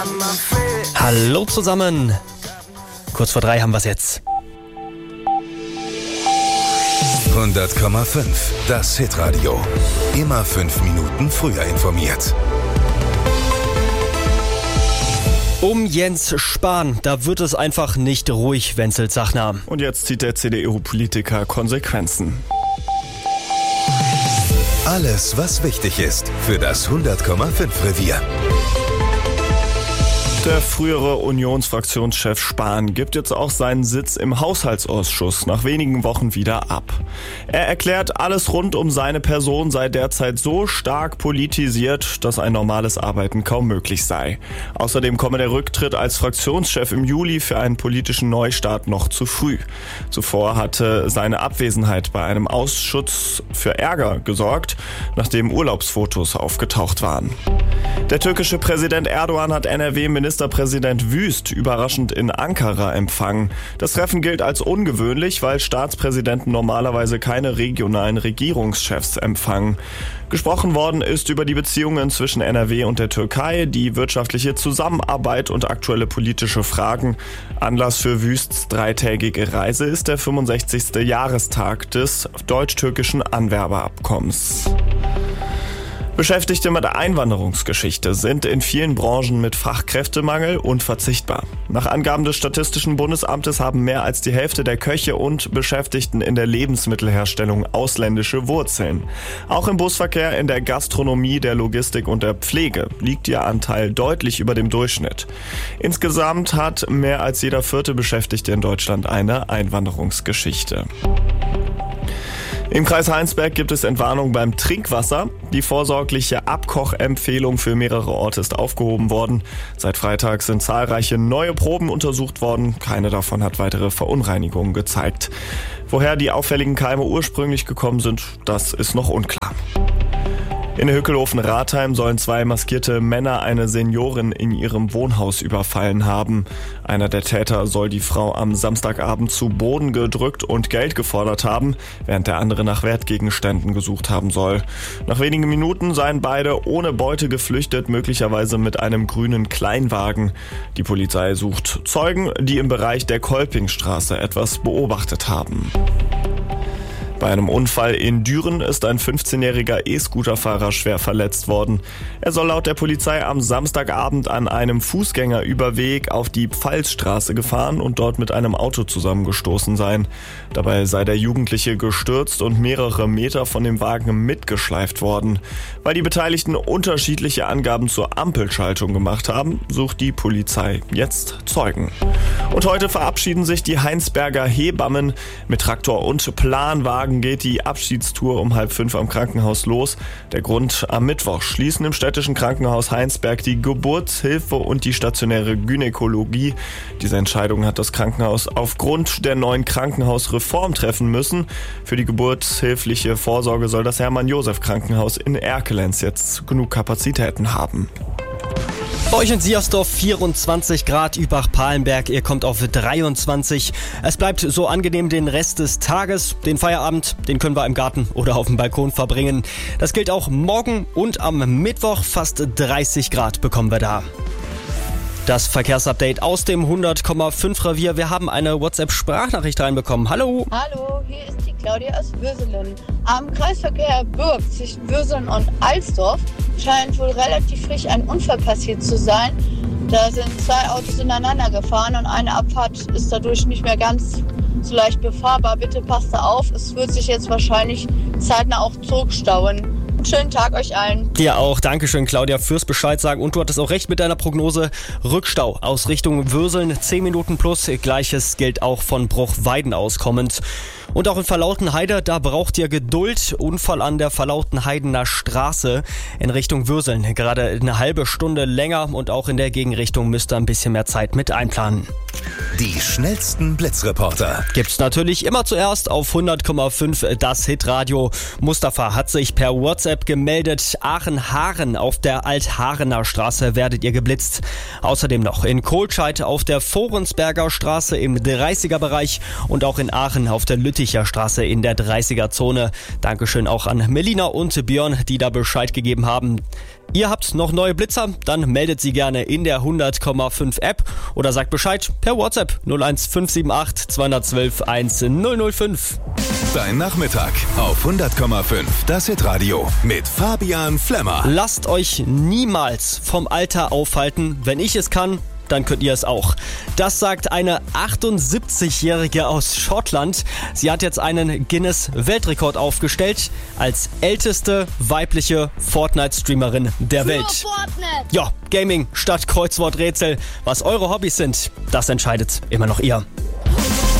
Hallo zusammen. Kurz vor 3 haben wir es jetzt. 100,5. Das Hitradio. Immer 5 Minuten früher informiert. Um Jens Spahn, da wird es einfach nicht ruhig, Wenzel Zachner. Und jetzt zieht der CDU-Politiker Konsequenzen. Alles, was wichtig ist für das 100,5 Revier. Der frühere Unionsfraktionschef Spahn gibt jetzt auch seinen Sitz im Haushaltsausschuss nach wenigen Wochen wieder ab. Er erklärt, alles rund um seine Person sei derzeit so stark politisiert, dass ein normales Arbeiten kaum möglich sei. Außerdem komme der Rücktritt als Fraktionschef im Juli für einen politischen Neustart noch zu früh. Zuvor hatte seine Abwesenheit bei einem Ausschuss für Ärger gesorgt, nachdem Urlaubsfotos aufgetaucht waren. Der türkische Präsident Erdogan hat NRW-Ministerpräsident Wüst überraschend in Ankara empfangen. Das Treffen gilt als ungewöhnlich, weil Staatspräsidenten normalerweise keine regionalen Regierungschefs empfangen. Gesprochen worden ist über die Beziehungen zwischen NRW und der Türkei, die wirtschaftliche Zusammenarbeit und aktuelle politische Fragen. Anlass für Wüsts 3-tägige Reise ist der 65. Jahrestag des deutsch-türkischen Anwerbeabkommens. Beschäftigte mit der Einwanderungsgeschichte sind in vielen Branchen mit Fachkräftemangel unverzichtbar. Nach Angaben des Statistischen Bundesamtes haben mehr als die Hälfte der Köche und Beschäftigten in der Lebensmittelherstellung ausländische Wurzeln. Auch im Busverkehr, in der Gastronomie, der Logistik und der Pflege liegt ihr Anteil deutlich über dem Durchschnitt. Insgesamt hat mehr als jeder 4. Beschäftigte in Deutschland eine Einwanderungsgeschichte. Im Kreis Heinsberg gibt es Entwarnung beim Trinkwasser. Die vorsorgliche Abkochempfehlung für mehrere Orte ist aufgehoben worden. Seit Freitag sind zahlreiche neue Proben untersucht worden. Keine davon hat weitere Verunreinigungen gezeigt. Woher die auffälligen Keime ursprünglich gekommen sind, das ist noch unklar. In Hückelhofen-Rathheim sollen 2 maskierte Männer eine Seniorin in ihrem Wohnhaus überfallen haben. Einer der Täter soll die Frau am Samstagabend zu Boden gedrückt und Geld gefordert haben, während der andere nach Wertgegenständen gesucht haben soll. Nach wenigen Minuten seien beide ohne Beute geflüchtet, möglicherweise mit einem grünen Kleinwagen. Die Polizei sucht Zeugen, die im Bereich der Kolpingstraße etwas beobachtet haben. Bei einem Unfall in Düren ist ein 15-jähriger E-Scooter-Fahrer schwer verletzt worden. Er soll laut der Polizei am Samstagabend an einem Fußgängerüberweg auf die Pfalzstraße gefahren und dort mit einem Auto zusammengestoßen sein. Dabei sei der Jugendliche gestürzt und mehrere Meter von dem Wagen mitgeschleift worden. Weil die Beteiligten unterschiedliche Angaben zur Ampelschaltung gemacht haben, sucht die Polizei jetzt Zeugen. Und heute verabschieden sich die Heinsberger Hebammen. Mit Traktor und Planwagen geht die Abschiedstour um 4:30 am Krankenhaus los. Der Grund: am Mittwoch schließen im städtischen Krankenhaus Heinsberg die Geburtshilfe und die stationäre Gynäkologie. Diese Entscheidung hat das Krankenhaus aufgrund der neuen Krankenhausreform treffen müssen. Für die geburtshilfliche Vorsorge soll das Hermann-Josef-Krankenhaus in Erkelenz jetzt genug Kapazitäten haben. Bei euch in Siersdorf 24 Grad, Übach-Palenberg, ihr kommt auf 23. Es bleibt so angenehm den Rest des Tages. Den Feierabend, den können wir im Garten oder auf dem Balkon verbringen. Das gilt auch morgen und am Mittwoch, fast 30 Grad bekommen wir da. Das Verkehrsupdate aus dem 100,5 Revier. Wir haben eine WhatsApp-Sprachnachricht reinbekommen. Hallo. Hallo, hier ist die Claudia aus Würselen. Am Kreisverkehr Bürg zwischen Würselen und Alsdorf scheint wohl relativ frisch ein Unfall passiert zu sein. Da sind 2 Autos ineinander gefahren und eine Abfahrt ist dadurch nicht mehr ganz so leicht befahrbar. Bitte passt da auf, es wird sich jetzt wahrscheinlich zeitnah auch zurückstauen. Schönen Tag euch allen. Dir auch. Dankeschön, Claudia, fürs Bescheid sagen. Und du hattest auch recht mit deiner Prognose. Rückstau aus Richtung Würseln, 10 Minuten plus. Gleiches gilt auch von Bruchweiden aus kommend. Und auch in Verlautenheide, da braucht ihr Geduld. Unfall an der Verlautenheidener Straße in Richtung Würseln. Gerade eine halbe Stunde länger und auch in der Gegenrichtung müsst ihr ein bisschen mehr Zeit mit einplanen. Die schnellsten Blitzreporter Gibt's natürlich immer zuerst auf 100,5 das Hitradio. Mustafa hat sich per WhatsApp gemeldet. Aachen-Haaren auf der Althaarener Straße werdet ihr geblitzt. Außerdem noch in Kohlscheid auf der Forensberger Straße im 30er-Bereich und auch in Aachen auf der Lütticher Straße in der 30er-Zone. Dankeschön auch an Melina und Björn, die da Bescheid gegeben haben. Ihr habt noch neue Blitzer? Dann meldet sie gerne in der 100,5 App oder sagt Bescheid per WhatsApp 01578 212 1005. Dein Nachmittag auf 100,5. Das Hitradio mit Fabian Flemmer. Lasst euch niemals vom Alter aufhalten. Wenn ich es kann, dann könnt ihr es auch. Das sagt eine 78-Jährige aus Schottland. Sie hat jetzt einen Guinness-Weltrekord aufgestellt als älteste weibliche Fortnite-Streamerin der Welt. Fortnite. Ja, Gaming statt Kreuzworträtsel. Was eure Hobbys sind, das entscheidet immer noch ihr.